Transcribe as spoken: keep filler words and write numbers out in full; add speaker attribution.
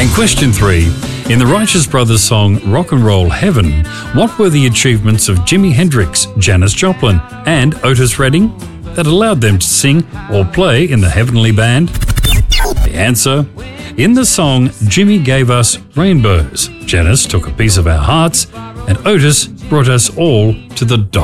Speaker 1: And question three. In the Righteous Brothers song Rock and Roll Heaven, what were the achievements of Jimi Hendrix, Janis Joplin and Otis Redding that allowed them to sing or play in the Heavenly Band? The answer: in the song, Jimmy gave us rainbows, Janis took a piece of our hearts, and Otis brought us all to the